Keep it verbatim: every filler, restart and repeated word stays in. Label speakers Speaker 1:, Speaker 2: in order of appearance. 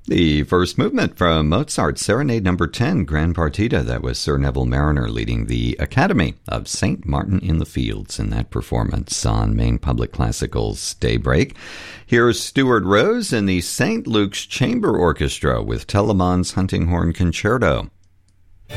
Speaker 1: The first movement from Mozart's Serenade Number ten, Grand Partita. That was Sir Neville Marriner leading the Academy of Saint Martin in the Fields in that performance on Maine Public Classical's Daybreak. Here's Stuart Rose and the Saint Luke's Chamber Orchestra with Telemann's Hunting Horn Concerto.